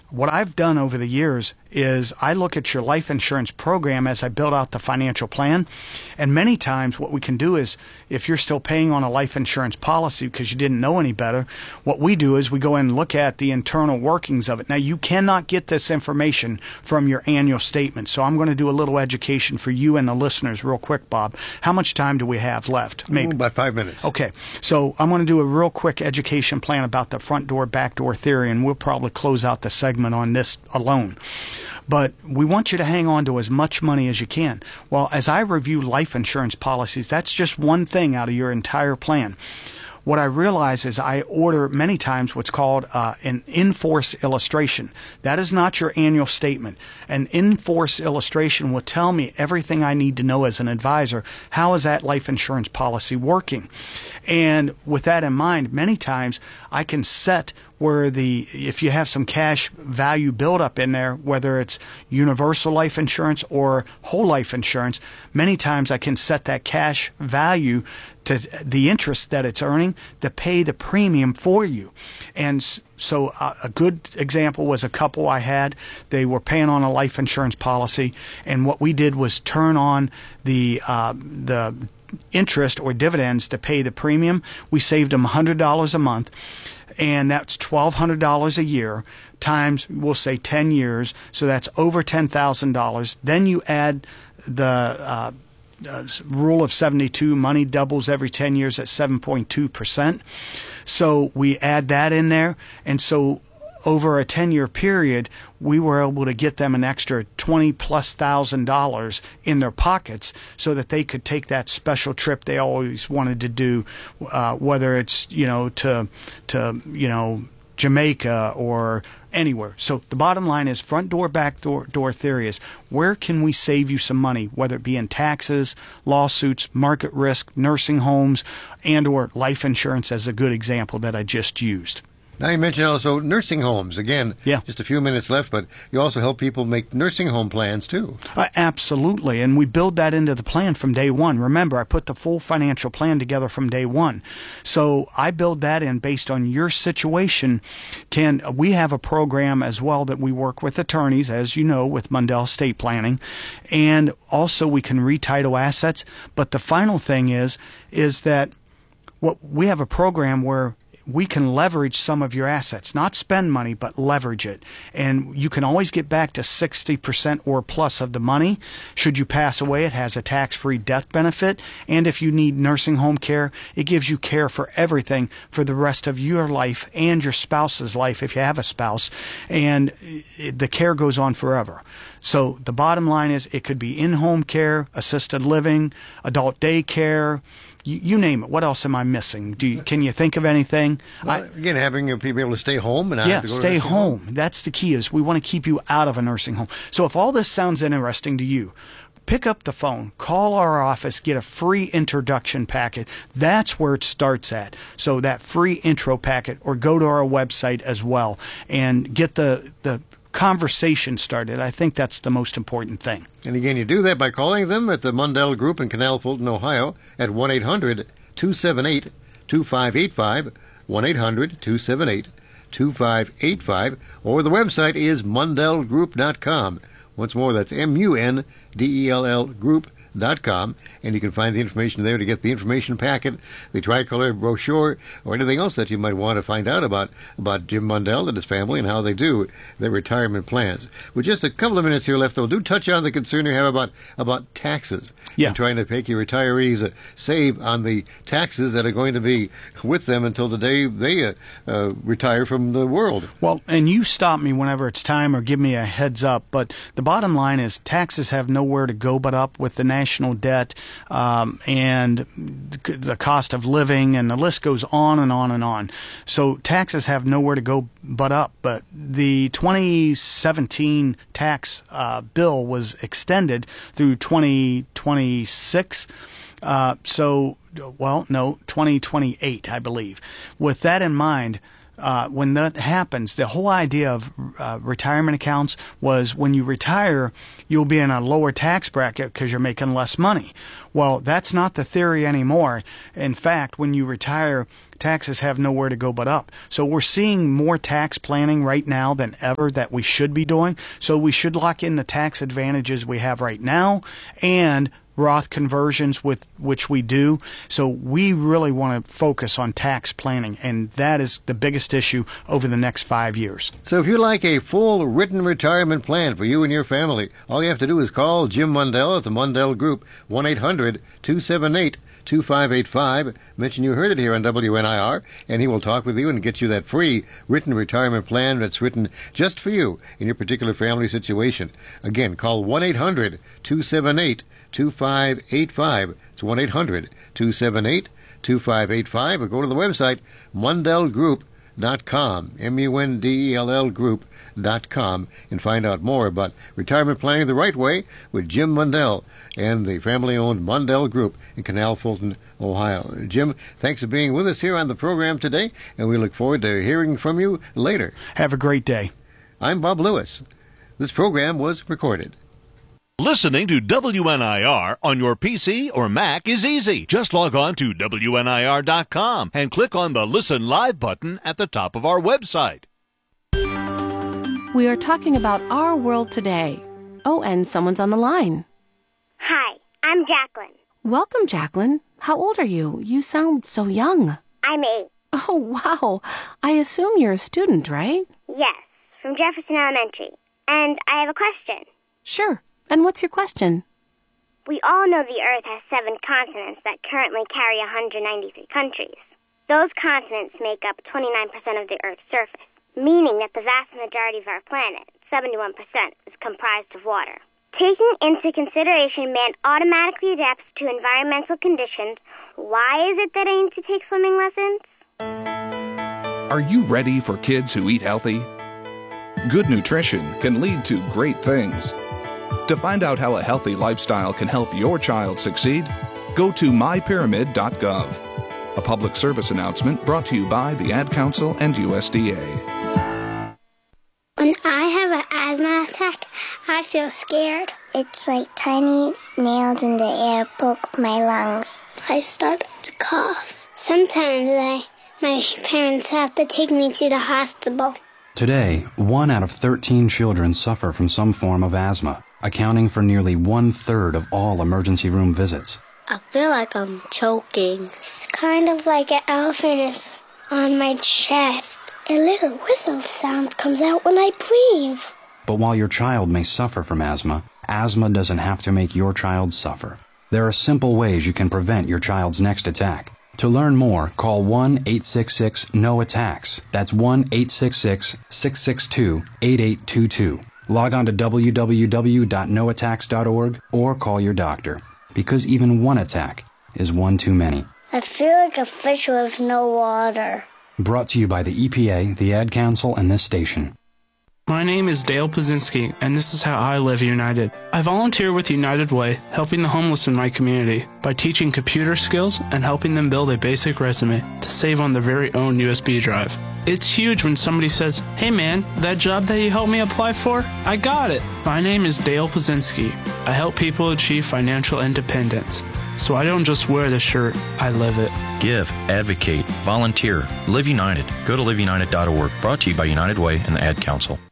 What I've done over the years is I look at your life insurance program as I build out the financial plan. And many times what we can do is, if you're still paying on a life insurance policy because you didn't know any better, what we do is we go in and look at the internal workings of it. Now, you cannot get this information from your annual statement. So I'm going to do a little education for you and the listeners real quick, Bob. How much time do we have left? Maybe about 5 minutes. Okay. So I'm going to do a real quick education plan about the front door, back door theory, and we'll probably close out the segment on this alone. But we want you to hang on to as much money as you can. Well, as I review life insurance policies, that's just one thing out of your entire plan. What I realize is I order many times what's called an in-force illustration. That is not your annual statement. An in-force illustration will tell me everything I need to know as an advisor. How is that life insurance policy working? And with that in mind, many times I can set where if you have some cash value buildup in there, whether it's universal life insurance or whole life insurance, many times I can set that cash value to the interest that it's earning to pay the premium for you. And so a good example was a couple I had. They were paying on a life insurance policy, and what we did was turn on the interest or dividends to pay the premium. We saved them $100 a month, and that's $1,200 a year times, we'll say, 10 years. So that's over $10,000. Then you add the rule of 72, money doubles every 10 years at 7.2%. So we add that in there. And so over a 10-year period, we were able to get them an extra $20,000+ in their pockets so that they could take that special trip they always wanted to do, whether it's, to Jamaica or anywhere. So the bottom line is front door, back door theory is where can we save you some money, whether it be in taxes, lawsuits, market risk, nursing homes, and or life insurance as a good example that I just used. Now you mentioned also nursing homes. Again, just a few minutes left, but you also help people make nursing home plans too. Absolutely, and we build that into the plan from day one. Remember, I put the full financial plan together from day one. So I build that in based on your situation. We have a program as well that we work with attorneys, as you know, with Mundell Estate Planning, and also we can retitle assets. But the final thing is that we have a program where we can leverage some of your assets, not spend money, but leverage it. And you can always get back to 60% or plus of the money. Should you pass away, it has a tax-free death benefit. And if you need nursing home care, it gives you care for everything for the rest of your life and your spouse's life if you have a spouse. And the care goes on forever. So the bottom line is it could be in-home care, assisted living, adult daycare, you name it. What else am I missing? Can you think of anything? Well, again, having people able to stay home and not have to go stay to home. That's the key. Is we want to keep you out of a nursing home. So if all this sounds interesting to you, pick up the phone, call our office, get a free introduction packet. That's where it starts at. So that free intro packet, or go to our website as well and get the conversation started. I think that's the most important thing. And again, you do that by calling them at the Mundell Group in Canal Fulton, Ohio at 1-800-278-2585, 1-800-278-2585, or the website is mundellgroup.com. Once more, that's MUNDELL Group.com, and you can find the information there to get the information packet, the tricolor brochure, or anything else that you might want to find out about Jim Mundell and his family and how they do their retirement plans. With just a couple of minutes here left, though, do touch on the concern you have about taxes and trying to make your retirees save on the taxes that are going to be with them until the day they retire from the world. Well, and you stop me whenever it's time or give me a heads up, but the bottom line is taxes have nowhere to go but up with the national debt and the cost of living, and the list goes on and on and on. So taxes have nowhere to go but up. But the 2017 tax bill was extended through 2026. 2028, I believe. With that in mind, when that happens, the whole idea of retirement accounts was when you retire, you'll be in a lower tax bracket because you're making less money. Well, that's not the theory anymore. In fact, when you retire, taxes have nowhere to go but up. So we're seeing more tax planning right now than ever that we should be doing. So we should lock in the tax advantages we have right now and Roth conversions, with which we do. So we really want to focus on tax planning, and that is the biggest issue over the next 5 years. So if you like a full written retirement plan for you and your family, all you have to do is call Jim Mundell at the Mundell Group, 1-800-278-2585. Mention you heard it here on WNIR, and he will talk with you and get you that free written retirement plan that's written just for you in your particular family situation. Again, call 1-800-278-2585. It's 1-800-278-2585, or go to the website mundellgroup.com, MUNDELL group.com, and find out more about retirement planning the right way with Jim Mundell and the family-owned Mundell Group in Canal Fulton, Ohio. Jim, thanks for being with us here on the program today, and we look forward to hearing from you later. Have a great day. I'm Bob Lewis. This program was recorded. Listening to WNIR on your PC or Mac is easy. Just log on to WNIR.com and click on the Listen Live button at the top of our website. We are talking about our world today. Oh, and someone's on the line. Hi, I'm Jacqueline. Welcome, Jacqueline. How old are you? You sound so young. I'm 8. Oh, wow. I assume you're a student, right? Yes, from Jefferson Elementary. And I have a question. Sure. And what's your question? We all know the Earth has 7 continents that currently carry 193 countries. Those continents make up 29% of the Earth's surface, meaning that the vast majority of our planet, 71%, is comprised of water. Taking into consideration man automatically adapts to environmental conditions, why is it that I need to take swimming lessons? Are you ready for kids who eat healthy? Good nutrition can lead to great things. To find out how a healthy lifestyle can help your child succeed, go to mypyramid.gov. A public service announcement brought to you by the Ad Council and USDA. When I have an asthma attack, I feel scared. It's like tiny nails in the air poke my lungs. I start to cough. Sometimes my parents have to take me to the hospital. Today, 1 out of 13 children suffer from some form of asthma, accounting for nearly 1/3 of all emergency room visits. I feel like I'm choking. It's kind of like an elephant is on my chest. A little whistle sound comes out when I breathe. But while your child may suffer from asthma, asthma doesn't have to make your child suffer. There are simple ways you can prevent your child's next attack. To learn more, call 1-866-NO-ATTACKS. That's 1-866-662-8822. Log on to www.noattacks.org or call your doctor, because even one attack is one too many. I feel like a fish with no water. Brought to you by the EPA, the Ad Council, and this station. My name is Dale Pazinski, and this is how I live United. I volunteer with United Way, helping the homeless in my community by teaching computer skills and helping them build a basic resume to save on their very own USB drive. It's huge when somebody says, "Hey man, that job that you helped me apply for, I got it." My name is Dale Pazinski. I help people achieve financial independence. So I don't just wear the shirt, I live it. Give, advocate, volunteer, Live United. Go to liveunited.org. Brought to you by United Way and the Ad Council.